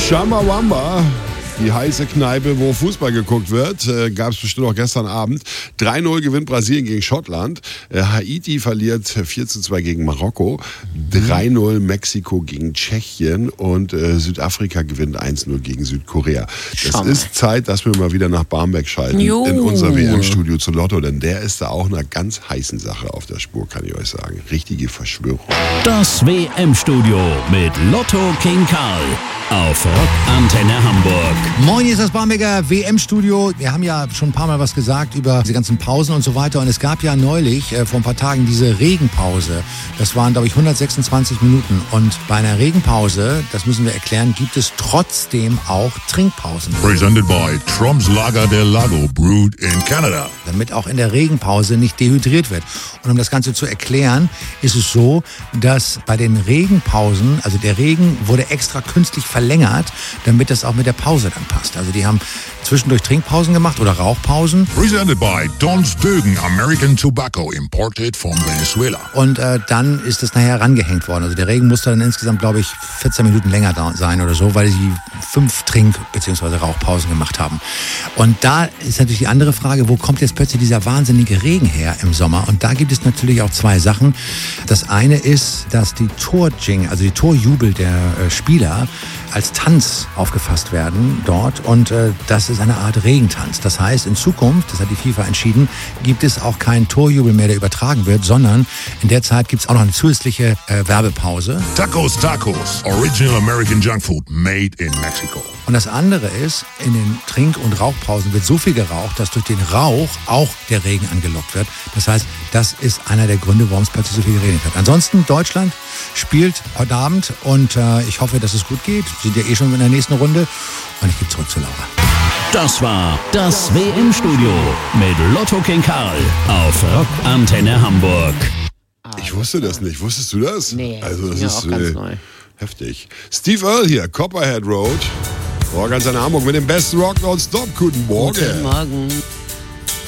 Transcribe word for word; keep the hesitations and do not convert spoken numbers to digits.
Chumbawamba, die heiße Kneipe, wo Fußball geguckt wird, äh, gab es bestimmt auch gestern Abend. drei null gewinnt Brasilien gegen Schottland. Äh, Haiti verliert vier zu zwei gegen Marokko. drei null Mexiko gegen Tschechien. Und äh, Südafrika gewinnt eins null gegen Südkorea. Das Schau ist Zeit, dass wir mal wieder nach Barmbek schalten. Jo. In unser W M-Studio zu Lotto. Denn der ist da auch einer ganz heißen Sache auf der Spur, kann ich euch sagen. Richtige Verschwörung. Das W M-Studio mit Lotto King Karl auf Rock Antenne Hamburg. Moin, hier ist das Barmbeker W M-Studio. Wir haben ja schon ein paar Mal was gesagt über diese ganzen Pausen und so weiter. Und es gab ja neulich, äh, vor ein paar Tagen, diese Regenpause. Das waren, glaube ich, hundertsechsundzwanzig Minuten. Und bei einer Regenpause, das müssen wir erklären, gibt es trotzdem auch Trinkpausen. Presented by Trump's Lager del Lago, brewed in Canada. Damit auch in der Regenpause nicht dehydriert wird. Und um das Ganze zu erklären, ist es so, dass bei den Regenpausen, also der Regen wurde extra künstlich verlängert, damit das auch mit der Pause dann passt. Also die haben zwischendurch Trinkpausen gemacht oder Rauchpausen. Presented by Don's Dögen American Tobacco, imported from Venezuela. Und äh, dann ist das nachher rangehängt worden. Also der Regen musste dann insgesamt, glaube ich, vierzehn Minuten länger da sein oder so, weil sie fünf Trink- bzw. Rauchpausen gemacht haben. Und da ist natürlich die andere Frage, wo kommt jetzt plötzlich dieser wahnsinnige Regen her im Sommer? Und da gibt es natürlich auch zwei Sachen. Das eine ist, dass die Torjing, also die Torjubel der äh, Spieler als Tanz aufgefasst werden dort und äh, das ist eine Art Regentanz. Das heißt, in Zukunft, das hat die FIFA entschieden, gibt es auch keinen Torjubel mehr, der übertragen wird, sondern in der Zeit gibt es auch noch eine zusätzliche äh, Werbepause. Tacos Tacos, original American junk food made in Mexico. Und das andere ist, in den Trink- und Rauchpausen wird so viel geraucht, dass durch den Rauch auch der Regen angelockt wird. Das heißt, das ist einer der Gründe, warum es plötzlich so viel geregnet hat. Ansonsten, Deutschland spielt heute Abend und äh, ich hoffe, dass es gut geht. Wir sind ja eh schon in der nächsten Runde und ich gebe zurück zu Laura. Das war das W M-Studio mit Lotto King Karl auf Rock Antenne Hamburg. Ich wusste das nicht. Wusstest du das? Nee, also das ja, ist auch ganz äh, neu. heftig. Steve Earle hier, Copperhead Road. Rock Antenne Hamburg mit dem besten Rock nonstop. Guten Morgen. Guten Morgen.